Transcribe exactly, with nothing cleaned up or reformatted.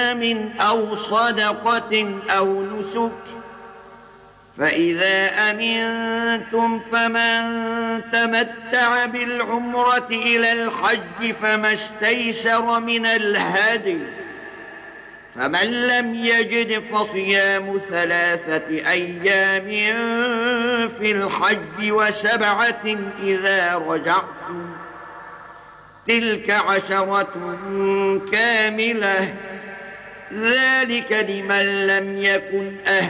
صيام أو صدقة أو نسك، فإذا أمنتم فمن تمتع بالعمرة إلى الحج فما استيسر من الهدي، فمن لم يجد فصيام ثلاثة أيام في الحج وسبعة إذا رجعتم، تلك عشرة كاملة، ذلك لمن لم يكن أهل